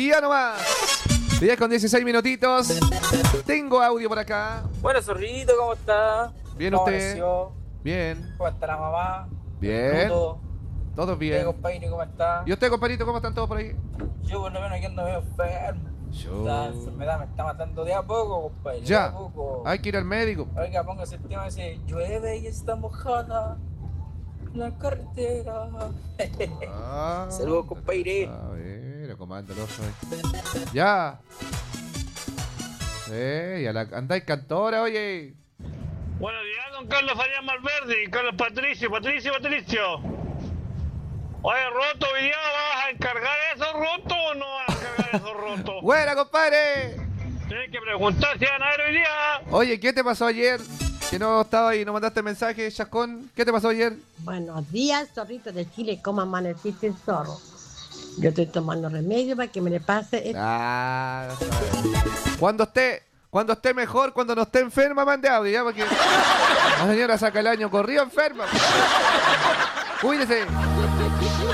Ya nomás. 10 con 16 minutitos. Tengo audio por acá. Bueno, Zorrito, ¿cómo está? Bien, ¿Cómo usted. amaneció? Bien. ¿Cómo está la mamá? Bien. Todo. Todos ¿Usted, bien. compadre, cómo está? ¿Y usted, compadrito, cómo están todos por ahí? Yo por lo menos aquí ando medio enfermo. Yo. La enfermedad me está matando de a poco, compadre. De Ya. a poco. Hay que ir al médico. Oiga, póngase el tema ese. Llueve y está mojada la carretera. Ah, Saludos, compadre. A ver, comanda el oso ahí. Ya. Sí, ya la andáis cantora, oye. Buenos días, don Carlos Farías Malverde y Carlos Patricio. Oye, Roto, hoy día vas a encargar esos rotos o no vas a encargar esos rotos. ¡Buena, compadre! Tienes que preguntar si van a ver hoy día. Oye, ¿qué te pasó ayer? Que no estaba ahí, no mandaste mensaje, Chascón. ¿Qué te pasó ayer? Buenos días, zorrito de Chile. ¿Cómo amaneciste el zorro? Yo estoy tomando remedio para que me le pase. Ah, cuando esté mejor, cuando no esté enferma, mande audio, ¿ya? Porque la señora saca el año corrido enferma. Cuídese.